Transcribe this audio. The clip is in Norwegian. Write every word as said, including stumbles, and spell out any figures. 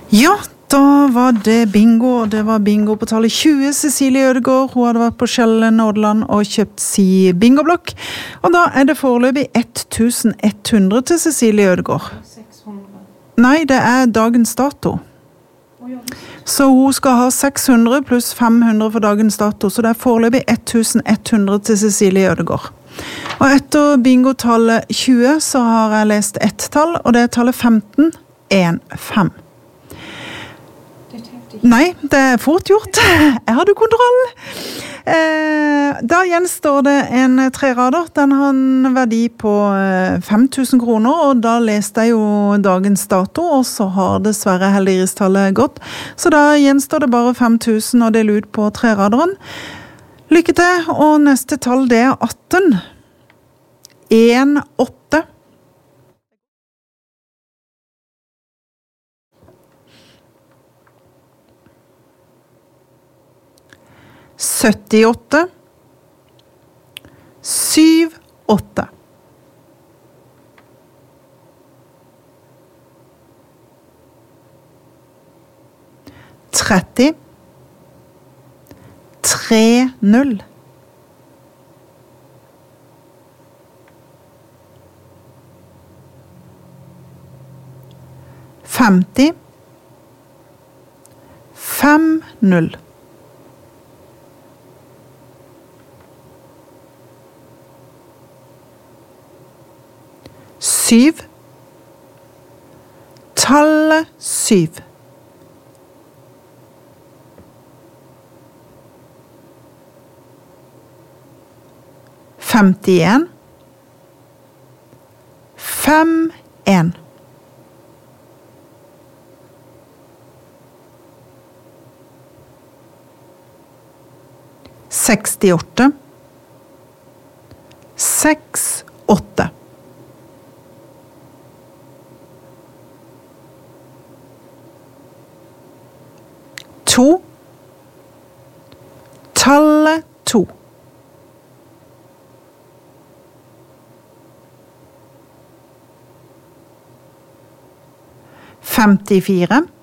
Ja, da var det bingo, og det var bingo på tallet tjue. Cecilie Ødegård, hun hadde vært på Skjellen Nordland og kjøpt si bingoblokk. Og da er det foreløpig tusen ett hundre til Cecilie Ødegård. seks hundre. Nei, det er dagens dato. Så hun skal ha seks hundre pluss fem hundre for dagens dato, så det er foreløpig tusen ett hundre til Cecilie Ødegård. Og etter bingotallet tjue så har jeg lest ett tall, og det er tallet femten en fem. Nei, det er fort gjort. Jeg hadde kontroll. Eh, da gjenstår det en trerader. Den har en verdi på fem tusen kroner, og da leste jeg jo dagens dato, og så har dessverre heldighetstallet gått. Så da gjenstår det bare fem tusen å dele ut på treraderen. Lykke til, og neste tall det er atten. en åtte. syttiåtte, syv, åtte. tretti, tre, null. femti, fem, null. Syv, tallet syv. Femtien, fem, en. Sekstiåtte, seks, åtte. To, tallet to. Femtifire,